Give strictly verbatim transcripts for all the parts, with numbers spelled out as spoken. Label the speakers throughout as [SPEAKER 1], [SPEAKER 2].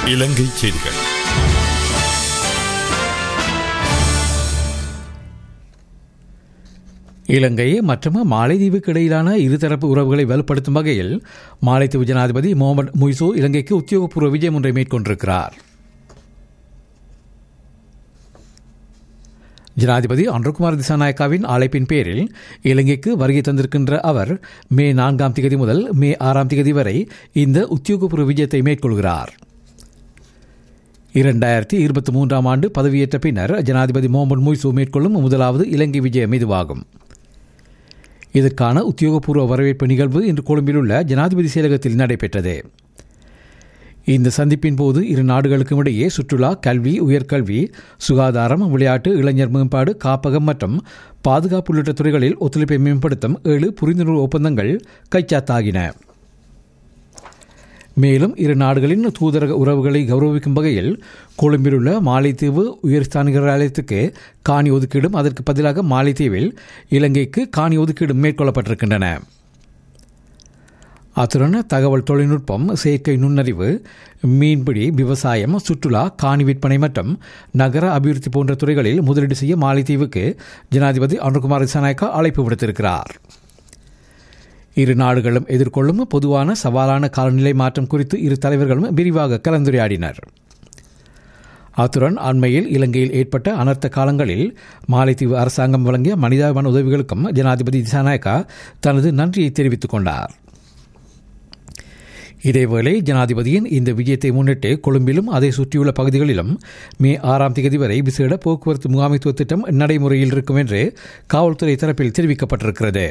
[SPEAKER 1] இலங்கை செய்திகள்.
[SPEAKER 2] இலங்கை மற்றும் மாலைதீவுக்கு இடையிலான இருதரப்பு உறவுகளை வலுப்படுத்தும் வகையில் மாலைதீவு ஜனாதிபதி முகமது முய்சு இலங்கைக்கு உத்தியோகபூர்வ விஜயம் ஒன்றை மேற்கொண்டிருக்கிறார். ஜனாதிபதி அனுரகுமார் திசாநாயக்காவின் அழைப்பின் பேரில் இலங்கைக்கு வருகை தந்திருக்கின்ற அவர் மே நான்காம் திகதி முதல் மே ஆறாம் திகதி வரை இந்த உத்தியோகபூர்வ விஜயத்தை மேற்கொள்கிறார். இரண்டாயிரத்தி இருபத்தி மூன்றாம் ஆண்டு பதவியேற்ற பின்னர் ஜனாதிபதி முகமது முய்சு மேற்கொள்ளும் முதலாவது இலங்கை விஜயம் இதுவாகும். இதற்கான உத்தியோகபூர்வ வரவேற்பு நிகழ்வு இன்று கொழும்பில் உள்ள ஜனாதிபதி செயலகத்தில் நடைபெற்றது. இந்த சந்திப்பின் போது இரு நாடுகளுக்கும் இடையே சுற்றுலா, கல்வி, உயர்கல்வி, சுகாதாரம், விளையாட்டு, இளைஞர் மேம்பாடு, காப்பகம் மற்றும் பாதுகாப்பு உள்ளிட்ட துறைகளில் ஒத்துழைப்பை மேம்படுத்தும் ஏழு புரிந்துணர்வு ஒப்பந்தங்கள் கைச்சாத்தாகின. மேலும் இரு நாடுகளின் தூதரக உறவுகளை கௌரவிக்கும் வகையில் கொழும்பில் உள்ள மாலைத்தீவு உயர்ஸ்தானிகர் ஆலயத்துக்கு காணி ஒதுக்கீடும், அதற்கு பதிலாக மாலைத்தீவில் இலங்கைக்கு காணி ஒதுக்கீடும் மேற்கொள்ளப்பட்டிருக்கின்றன. அத்துடன் தகவல் தொழில்நுட்பம், செயற்கை நுண்ணறிவு, மீன்பிடி, விவசாயம், சுற்றுலா, காணி விற்பனை மற்றும் நகர அபிவிருத்தி போன்ற துறைகளில் முதலீடு செய்ய மாலைத்தீவுக்கு ஜனாதிபதி அனுரகுமார் திசாநாயக்கா அழைப்பு விடுத்திருக்கிறார். இரு நாடுகளும் எதிர்கொள்ளும் பொதுவான சவாலான காலநிலை மாற்றம் குறித்து இரு தலைவர்களும் விரிவாக கலந்துரையாடினர். அத்துடன் அண்மையில் இலங்கையில் ஏற்பட்ட அனர்த்த காலங்களில் மாலைத்தீவு அரசாங்கம் வழங்கிய மனிதாபிமான உதவிகளுக்கும் ஜனாதிபதி திசாநாயக்கா தனது நன்றியை தெரிவித்துக் கொண்டார். இதேவேளை ஜனாதிபதியின் இந்த விஜயத்தை முன்னிட்டு கொழும்பிலும் அதை சுற்றியுள்ள பகுதிகளிலும் மே ஆறாம் தேதி வரை விசேட போக்குவரத்து முகாமைத்துவ திட்டம் நடைமுறையில் இருக்கும் என்று காவல்துறை தரப்பில் தெரிவிக்கப்பட்டிருக்கிறது.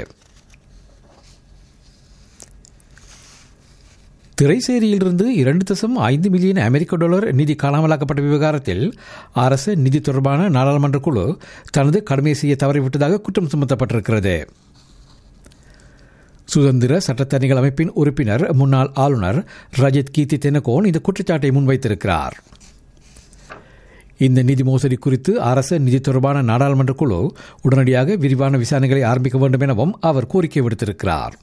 [SPEAKER 2] திரைசேரியிலிருந்து இரண்டு தசம் ஐந்து மில்லியன் அமெரிக்க டாலர் நிதி காணாமலாக்கப்பட்ட விவகாரத்தில் அரசு நிதி தொடர்பான நாடாளுமன்ற குழு தனது கடமை செய்ய தவறிவிட்டதாக குற்றம் சுமத்தப்பட்டிருக்கிறது. சுதந்திர சட்டத்தரணிகள் அமைப்பின் உறுப்பினர் முன்னாள் ஆளுநர் ரஜத் கீர்த்தி தென்னகோன் இந்த குற்றச்சாட்டை முன்வைத்திருக்கிறார். இந்த நிதி மோசடி குறித்து அரசு நிதி தொடர்பான நாடாளுமன்ற குழு உடனடியாக விரிவான விசாரணைகளை ஆரம்பிக்க வேண்டும் எனவும் அவர் கோரிக்கை விடுத்திருக்கிறார்.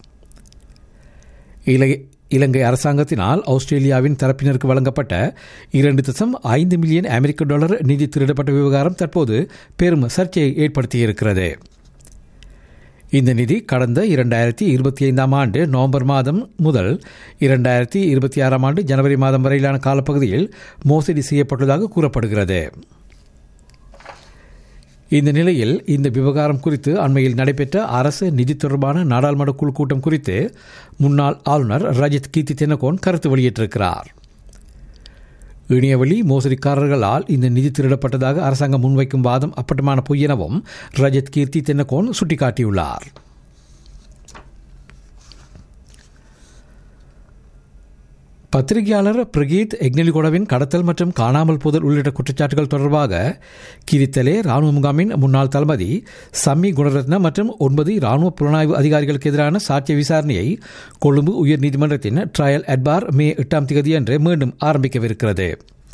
[SPEAKER 2] இலங்கை அரசாங்கத்தினால் ஆஸ்திரேலியாவின் தரப்பினருக்கு வழங்கப்பட்ட இரண்டு தசம் ஐந்து மில்லியன் அமெரிக்க டாலர் நிதி திருடப்பட்ட விவகாரம் தற்போது பெரும் சர்ச்சையை ஏற்படுத்தியிருக்கிறது. இந்த நிதி கடந்த இரண்டாயிரத்தி இருபத்தி ஐந்தாம் ஆண்டு நவம்பர் மாதம் முதல் இரண்டாயிரத்தி இருபத்தி ஆறாம் ஆண்டு ஜனவரி மாதம் வரையிலான காலப்பகுதியில் மோசடி செய்யப்பட்டுள்ளதாக கூறப்படுகிறது. இந்த நிலையில் இந்த விவகாரம் குறித்து அண்மையில் நடைபெற்ற அரசு நிதி தொடர்பான நாடாளுமன்ற குழு கூட்டம் குறித்து முன்னாள் ஆளுநர் ரஜத் கீர்த்தி தென்னகோன் கருத்து வெளியிட்டிருக்கிறார். இணையவழி மோசடிக்காரர்களால் இந்த நிதி திருடப்பட்டதாக அரசாங்கம் முன்வைக்கும் வாதம் அப்பட்டமான பொய் எனவும் ரஜத் கீர்த்தி தென்னகோன் சுட்டிக்காட்டியுள்ளார். பத்திரிகையாளர் பிரகீத் எக்னெலிகொடவின் கடத்தல் மற்றும் காணாமல் போதல் உள்ளிட்ட குற்றச்சாட்டுகள் தொடர்பாக கிரித்தலே ராணுவ முகாமின் முன்னாள் தளபதி சம்மி குணரத்ன மற்றும் ஒன்பது ராணுவ புலனாய்வு அதிகாரிகளுக்கு எதிரான சாட்சிய விசாரணையை கொழும்பு உயர்நீதிமன்றத்தின் ட்ரையல் அட்பார் மே எட்டாம் தேதி அன்று மீண்டும் ஆரம்பிக்கவிருக்கிறது.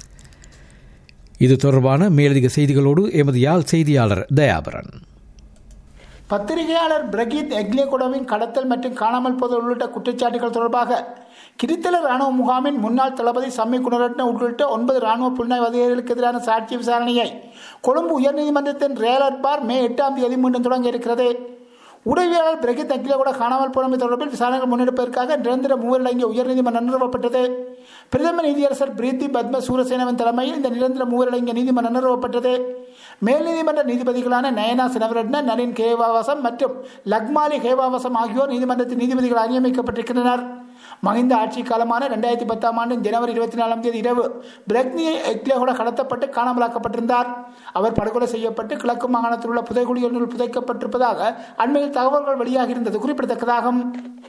[SPEAKER 2] இது தொடர்பான மேலதிக செய்திகளோடு எமது யாழ் செய்தியாளர் தயாபரன்.
[SPEAKER 3] பத்திரிகையாளர் பிரகீத் எக்னெலிகொடவின் கடத்தல் மற்றும் காணாமல் போதல் உள்ளிட்ட குற்றச்சாட்டுகள் தொடர்பாக கிரித்தல ராணுவ முகாமின் முன்னாள் தளபதி சம்மி குணரட்ன உள்ளிட்ட ஒன்பது ராணுவ புலனாய்வு அதிகாரிகளுக்கு எதிரான சாட்சி விசாரணையை கொழும்பு உயர்நீதிமன்றத்தின் ட்ரையல் அட்பார் மே எட்டாம் தேதி மீண்டும் தொடங்க இருக்கிறது. உடவியலாளர் பிரகீத் எக்னெலிகொட காணாமல் போனமை தொடர்பில் விசாரணைகள் முன்னெடுப்பதற்காக நிரந்தர மூவர் அடங்கிய உயர்நீதிமன்றம் நிறுவப்பட்டது. பிரதம நீதியரசர் பிரீத்தி பத்ம சூரசேனவின் தலைமையில் இந்த நிரந்தர மூவர் அடங்கிய நீதிமன்றம் நிறுவப்பட்டது. மேல் நீதிமன்ற நீதிபதிகளான நயனா சினவரட்ன, நளின் கேவாவசம் மற்றும் லக்மாலி கேவாவசம் ஆகியோர் நீதிமன்றத்தின் நீதிபதிகளாக நியமிக்கப்பட்டிருக்கின்றனர். மஹிந்த ஆட்சி காலமான இரண்டாயிரத்தி பத்தாம் ஆண்டு ஜனவரி இருபத்தி நாலாம் தேதி இரவு பிரக்னியை எக்னெலிகொட கடத்தப்பட்டு காணாமலாக்கப்பட்டிருந்தார். அவர் படுகொலை செய்யப்பட்டு கிழக்கு மாகாணத்தில் உள்ள புதைகுழியில் புதைக்கப்பட்டிருப்பதாக அண்மையில் தகவல்கள் வெளியாகியிருந்தது குறிப்பிடத்தக்கதாகும்.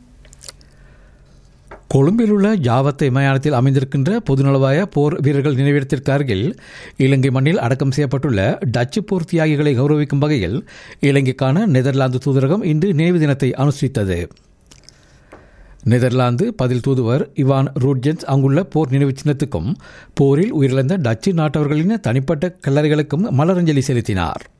[SPEAKER 2] கொழும்பில் உள்ள ஜாவத்தை மயானத்தில் அமைந்திருக்கின்ற பொதுநலவாய போர் வீரர்கள் நினைவிடத்திற்கு அருகில் இலங்கை மண்ணில் அடக்கம் செய்யப்பட்டுள்ள டச்சு போர் தியாகிகளை கௌரவிக்கும் வகையில் இலங்கைக்கான நெதர்லாந்து தூதரகம் இன்று நினைவு தினத்தை அனுஷ்டித்தது. நெதர்லாந்து பதில் தூதுவர் இவான் ரூட்ஜென்ஸ் அங்குள்ள போர் நினைவு சின்னத்துக்கும் போரில் உயிரிழந்த டச்சு நாட்டவர்களின் தனிப்பட்ட கல்லறைகளுக்கும் மலரஞ்சலி செலுத்தினார்.